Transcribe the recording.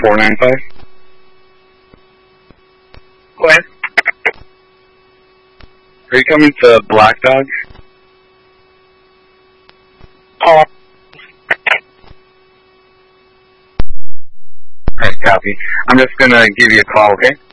495. Go ahead. Are you coming to Black Dog? Oh. Alright, copy. I'm just gonna give you a call, okay?